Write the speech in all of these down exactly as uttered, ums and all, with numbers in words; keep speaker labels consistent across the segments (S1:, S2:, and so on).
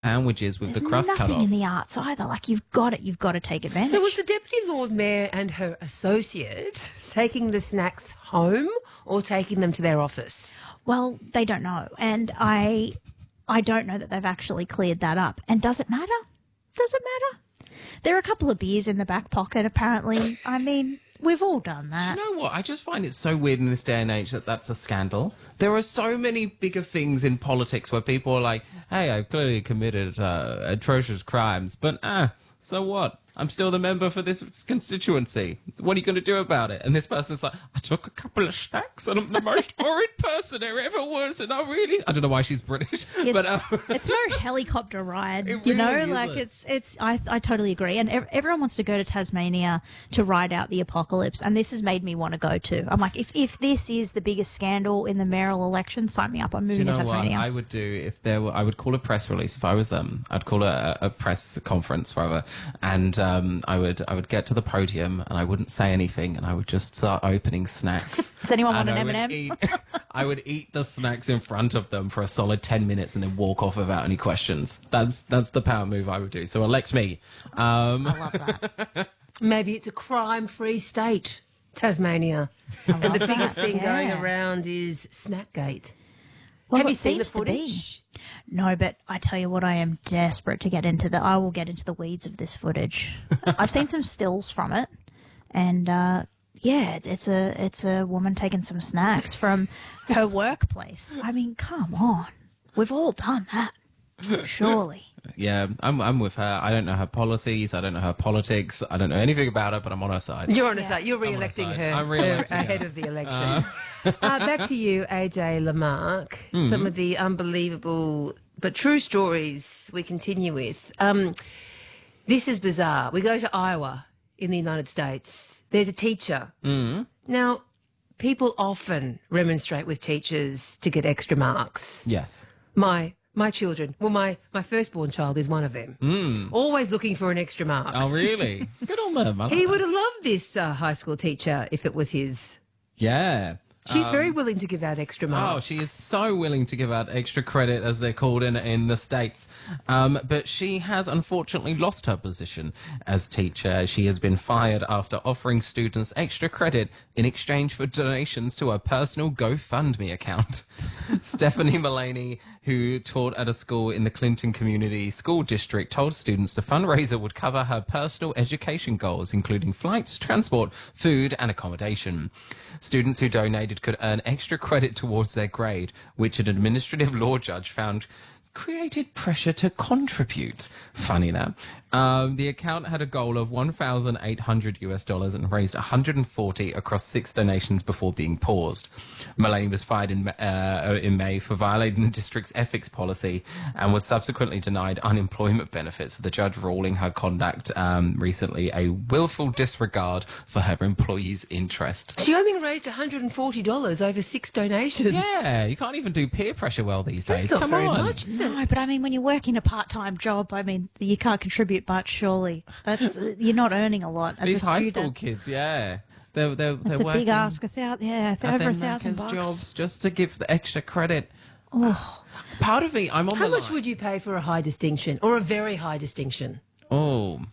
S1: sandwiches with
S2: There's
S1: the crust cut
S2: nothing
S1: off.
S2: in the arts either. Like, you've got it. You've got to take advantage.
S3: So was the Deputy Lord Mayor and her associate taking the snacks home or taking them to their office?
S2: Well, they don't know. And I I don't know that they've actually cleared that up. And does it matter? Does it matter? There are a couple of beers in the back pocket, apparently. I mean, we've all done that.
S1: You know what? I just find it so weird in this day and age that that's a scandal. There are so many bigger things in politics where people are like, hey, I've clearly committed uh, atrocious crimes, but ah, so what? I'm still the member for this constituency. What are you going to do about it? And this person's like, I took a couple of snacks and I'm the most horrid person there ever was. And I really, I don't know why she's British,
S2: It's,
S1: but um,
S2: it's no helicopter ride,
S1: It
S2: you know.
S1: really
S2: Like
S1: isn't.
S2: it's, it's. I, I totally agree. And ev- everyone wants to go to Tasmania to ride out the apocalypse, and this has made me want to go too. I'm like, if if this is the biggest scandal in the mayoral election, sign me up. I'm
S1: do you
S2: moving
S1: know
S2: to
S1: what
S2: Tasmania.
S1: I would do if there were? I would call a press release if I was them. I'd call a, a press conference, rather, and um, I would I would get to the podium and I wouldn't say anything, and I would just start opening snacks.
S2: Does anyone want
S1: And
S2: an
S1: I
S2: M
S1: would
S2: and M?
S1: eat- I would eat the snacks in front of them for a solid ten minutes and then walk off without any questions. That's that's the power move I would do. So elect me. Um,
S2: I love that.
S3: Maybe it's a crime-free state, Tasmania. And the biggest thing
S2: Yeah.
S3: going around is Snackgate.
S2: Well,
S3: Have
S2: it
S3: you seen the
S2: seems to be.
S3: footage?
S2: No, but I tell you what, I am desperate to get into the. I will get into the weeds of this footage. I've seen some stills from it, and uh, yeah, it's a it's a woman taking some snacks from her workplace. I mean, come on, we've all done that, surely.
S1: yeah, I'm I'm with her. I don't know her policies. I don't know her politics. I don't know anything about her, but I'm on her side.
S3: You're on a
S2: Yeah.
S3: side. You're
S1: on her
S3: re-electing
S1: side.
S3: her,
S1: I'm
S3: her
S1: re-electing her.
S3: ahead of the election. Uh, back to you, A J Lamarck. Some of the unbelievable but true stories we continue with. Um, this is bizarre. We go to Iowa in the United States. There's a teacher. Mm. Now, people often remonstrate with teachers to get extra marks.
S1: Yes.
S3: My my children, well, my, my firstborn child is one of them. Always looking for an extra mark.
S1: Oh, really? Good on them. I like
S3: He
S1: that.
S3: would have loved this uh, high school teacher if it was his.
S1: Yeah.
S3: She's very willing to give out extra
S1: Oh,
S3: marks.
S1: she is so willing to give out extra credit, as they're called in in the States. Um, but she has unfortunately lost her position as teacher. She has been fired after offering students extra credit in exchange for donations to her personal GoFundMe account. Stephanie Mullaney, who taught at a school in the Clinton Community School District, told students the fundraiser would cover her personal education goals, including flights, transport, food, and accommodation. Students who donated could earn extra credit towards their grade, which an administrative law judge found created pressure to contribute. Funny that. Um, the account had a goal of one thousand eight hundred US dollars and raised one hundred forty across six donations before being paused. Mulaney was fired in, uh, in May for violating the district's ethics policy and was subsequently denied unemployment benefits, with the judge ruling her conduct um, recently a willful disregard for her employees' interest.
S3: She only raised one hundred forty dollars over six donations.
S1: Yeah, you can't even do peer pressure well these days.
S3: That's not
S1: Come
S3: very
S1: on.
S3: much, is it?
S2: No, but I mean, when you're working a part-time job, I mean, you can't contribute much. Surely, that's uh, you're not earning a lot as
S1: These
S2: a
S1: high
S2: student.
S1: school kids, yeah. They're, they're,
S2: That's
S1: they're
S2: a big
S1: working
S2: ask. A thousand, yeah,
S1: at
S2: over
S1: their
S2: a thousand
S1: Macca's
S2: bucks.
S1: jobs just to give the extra credit. Oh. Part of me, I'm on
S3: How
S1: the
S3: much
S1: line.
S3: would you pay for a high distinction or a very high distinction?
S1: Oh,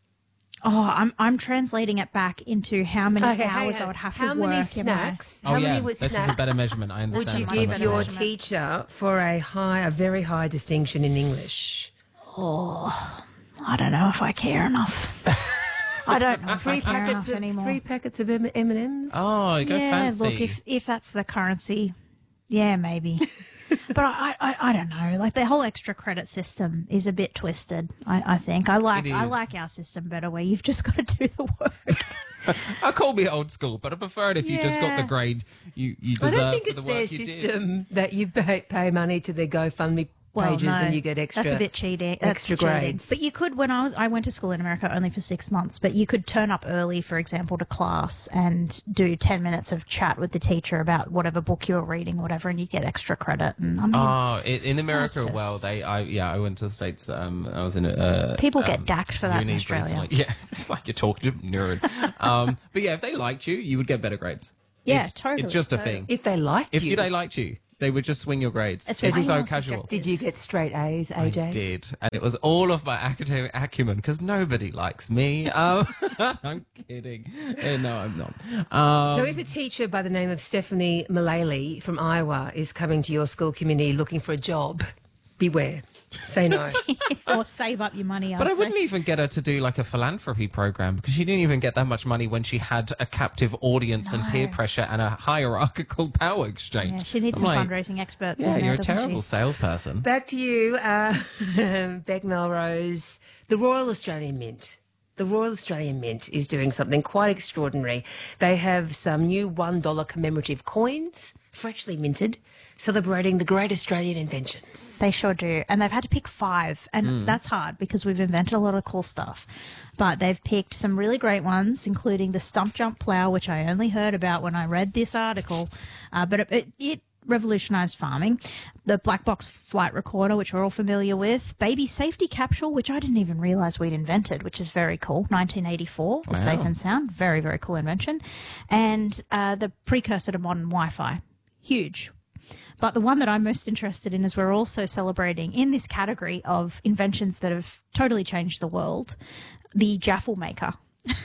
S2: Oh, I'm I'm translating it back into how many
S3: Okay, hang
S2: hours
S3: on.
S2: I would have
S3: How
S2: to
S3: many
S2: work.
S3: snacks?
S1: oh
S3: How
S1: yeah.
S3: many would
S1: This
S3: snacks
S1: is a better measurement. I
S3: would
S1: understand.
S3: you
S1: so
S3: give
S1: much
S3: your
S1: more.
S3: teacher for a high, a very high distinction in English?
S2: I don't know if I care enough. I don't know if
S3: Three
S2: I care
S3: packets
S2: enough
S3: of
S2: anymore.
S3: three packets of M and M's.
S1: Oh, you go
S2: yeah,
S1: fancy.
S2: look, if if that's the currency, yeah, maybe. But I, I, I don't know. Like the whole extra credit system is a bit twisted. I, I think I like
S1: It
S2: I
S1: is.
S2: like our system better, where you've just got to do the work.
S1: I call me old school, but I prefer it if you just got
S2: Yeah.
S1: the grade you, you
S3: I
S1: deserve
S3: don't think
S1: for
S3: it's
S1: the
S3: their
S1: work you did.
S3: system that you pay, pay money to their GoFundMe
S2: Well,
S3: pages
S2: no,
S3: and you get extra.
S2: That's a bit cheating. That's
S3: extra
S2: cheating.
S3: grades.
S2: But you could, when I was, I went to school in America only for six months. But you could turn up early, for example, to class and do ten minutes of chat with the teacher about whatever book you were reading, whatever, and you get extra credit. And I mean,
S1: Oh, in, in America,
S2: That's
S1: well,
S2: just-
S1: they, I, yeah, I went to the States. Um, I was in a uh,
S2: People get
S1: um,
S2: dacked for that in
S1: uni
S2: Australia.
S1: recently. Yeah, it's like you're talking to a nerd. um, but yeah, if they liked you, you would get better grades.
S2: Yeah,
S1: it's,
S2: totally,
S1: It's just a
S2: totally.
S1: thing.
S3: if they like
S1: If
S3: you.
S1: they liked you, They would just swing your grades.
S2: It's
S1: It's
S2: way
S1: so
S2: more
S1: casual.
S2: subjective.
S3: Did you get straight A's, A J?
S1: I did. And it was all of my academic acumen because nobody likes me. Um, I'm kidding. Eh, no, I'm not. Um,
S3: So if a teacher by the name of Stephanie Mullally from Iowa is coming to your school community looking for a job, beware. Say no.
S2: Or save up your money.
S1: but
S2: I'd
S1: I
S2: say.
S1: wouldn't even get her to do like a philanthropy program because she didn't even get that much money when she had a captive audience and
S2: No.
S1: peer pressure and a hierarchical power exchange.
S2: Yeah, she needs
S1: I'm
S2: some
S1: like,
S2: fundraising experts.
S1: Yeah,
S2: in there,
S1: you're a
S2: doesn't
S1: terrible
S2: she?
S1: salesperson.
S3: Back to you, uh, Beck Melrose. The Royal Australian Mint. The Royal Australian Mint is doing something quite extraordinary. They have some new one dollar commemorative coins, freshly minted, celebrating the great Australian inventions.
S2: They sure do. And they've had to pick five. And that's hard because we've invented a lot of cool stuff. But they've picked some really great ones, including the stump jump plough, which I only heard about when I read this article. Uh, but it, it, it revolutionized farming. The black box flight recorder, which we're all familiar with. Baby safety capsule, which I didn't even realize we'd invented, which is very cool. nineteen eighty-four, the
S1: Wow.
S2: Safe and Sound. Very, very cool invention. And uh, the precursor to modern Wi-Fi. Huge. But the one that I'm most interested in is we're also celebrating in this category of inventions that have totally changed the world, the Jaffle maker.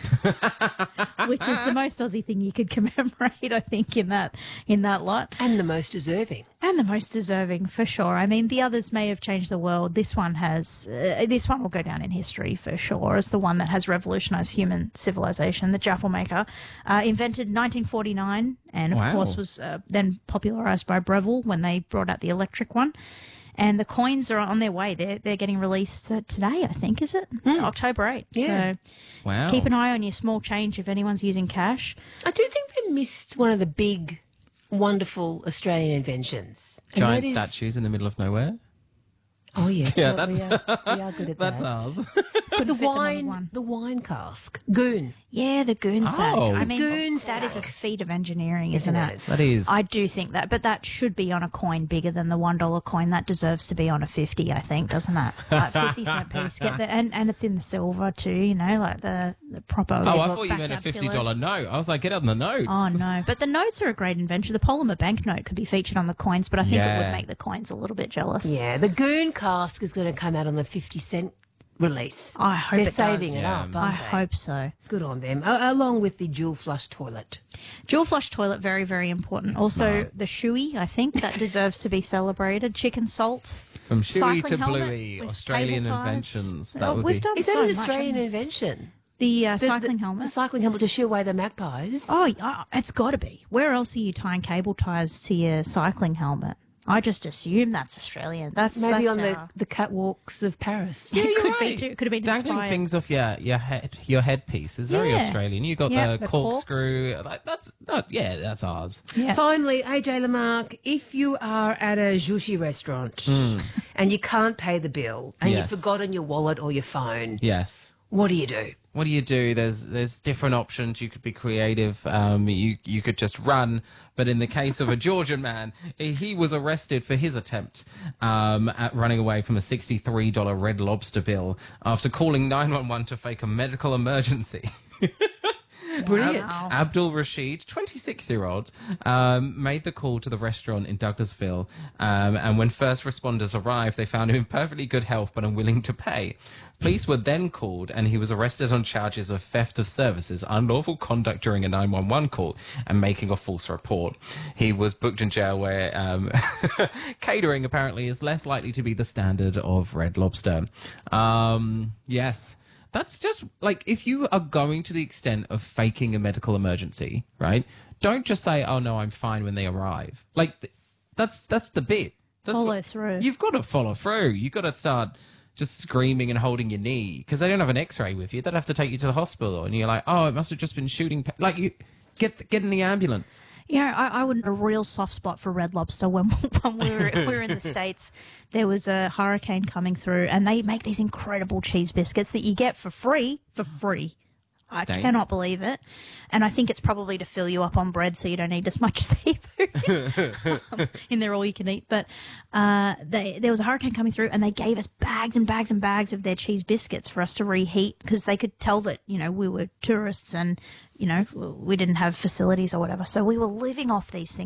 S2: Which is the most Aussie thing you could commemorate, I think, in that in that lot.
S3: And the most deserving.
S2: And the most deserving, for sure. I mean, the others may have changed the world. This one has, uh, this one will go down in history for sure as the one that has revolutionized human civilization. The Jaffle maker, uh, invented in nineteen forty-nine, and of
S1: Wow.
S2: course was uh, then popularized by Breville when they brought out the electric one. And the coins are on their way. They're they're getting released uh, today, I think, is it? October eighth.
S3: Yeah.
S2: So
S1: Wow.
S2: keep an eye on your small change if anyone's using cash.
S3: I do think we missed one of the big, wonderful Australian inventions. And
S1: Giant
S3: that is-
S1: statues in the middle of nowhere.
S3: Oh, yes.
S1: Yeah,
S3: we,
S1: that's-
S3: we, are, we are good at
S1: That's
S3: that.
S1: ours.
S3: The
S2: fit them on
S3: wine,
S2: one.
S3: the wine cask. Goon.
S2: Yeah, the goon sack.
S1: Oh.
S2: I
S1: The
S2: mean,
S3: goon
S2: that is a
S3: sack.
S2: feat of engineering, isn't,
S3: Isn't
S2: it?
S3: it?
S1: That is.
S2: I do think that, but that should be on a coin bigger than the one dollar coin. That deserves to be on a fifty, I think, doesn't it? Like fifty cent piece. Get the and, and it's in the silver too. You know, like the the proper.
S1: Oh, I thought you meant a
S2: backyard
S1: fifty
S2: pillow.
S1: dollar note. I was like, get on the notes.
S2: Oh no! But the notes are a great invention. The polymer banknote could be featured on the coins, but I think it
S1: Yeah.
S2: would make the coins a little bit jealous.
S3: Yeah, the goon cask is going to come out on the fifty cent release.
S2: I hope
S3: They're
S2: it
S3: saving
S2: does.
S3: it up, aren't
S2: I
S3: they?
S2: hope so.
S3: Good on them. A- along with the dual flush toilet.
S2: Dual flush toilet, very, very important. also, the shoey, I think, that deserves to be celebrated. Chicken salt.
S1: From Shui
S2: cycling
S1: to
S2: helmet
S1: Bluey,
S2: with
S1: Australian
S2: cable ties.
S1: inventions. That
S2: Oh,
S1: would
S2: we've
S1: be.
S2: done
S3: Is that
S2: so
S3: an
S2: much,
S3: Australian
S2: haven't we?
S3: invention?
S2: The uh,
S3: The-
S2: cycling
S3: the,
S2: helmet.
S3: The cycling helmet to shoo away the magpies.
S2: Oh, yeah, it's got to be. Where else are you tying cable ties to your cycling helmet? I just assume that's Australian. That's
S3: Maybe
S2: that's
S3: on the,
S2: our-
S3: the catwalks of Paris.
S2: Yeah,
S1: you're
S2: could be
S1: right.
S2: too. Could have been
S1: Dangling
S2: inspired.
S1: things off your your head your headpiece is very
S2: Yeah.
S1: Australian. You got
S2: Yeah,
S1: the,
S2: the
S1: corkscrew. Like, that's that, yeah, that's ours.
S2: Yeah.
S3: Finally, A J Lamarck, if you are at a sushi restaurant and you can't pay the bill and
S1: Yes.
S3: you've forgotten your wallet or your phone,
S1: Yes.
S3: what do you do?
S1: What do you do? There's there's different options. You could be creative. Um, you you could just run. But in the case of a Georgian man, he was arrested for his attempt um, at running away from a sixty-three dollar Red Lobster bill after calling nine one one to fake a medical emergency.
S3: Brilliant.
S1: Abdul Rashid, twenty-six-year-old, um, made the call to the restaurant in Douglasville, um, and when first responders arrived, they found him in perfectly good health but unwilling to pay. Police were then called, and he was arrested on charges of theft of services, unlawful conduct during a nine one one call, and making a false report. He was booked in jail where um, catering apparently is less likely to be the standard of Red Lobster. Um, yes. That's just like if you are going to the extent of faking a medical emergency, right? Don't just say, "Oh no, I'm fine" when they arrive. Like th- that's that's the bit. That's
S2: Follow
S1: what-
S2: through.
S1: You've got to follow through. You've got to start just screaming and holding your knee because they don't have an X-ray with you. They'd have to take you to the hospital, and you're like, "Oh, it must have just been shooting." Pa-. Like you get get in the ambulance.
S2: Yeah, I, I would a real soft spot for Red Lobster when, when we were we were in the States. There was a hurricane coming through, and they make these incredible cheese biscuits that you get for free for free. I
S1: Dang.
S2: cannot believe it, and I think it's probably to fill you up on bread so you don't eat as much seafood um, in there all you can eat. But uh, they, there was a hurricane coming through, and they gave us bags and bags and bags of their cheese biscuits for us to reheat because they could tell that you know we were tourists and you know we didn't have facilities or whatever, so we were living off these things.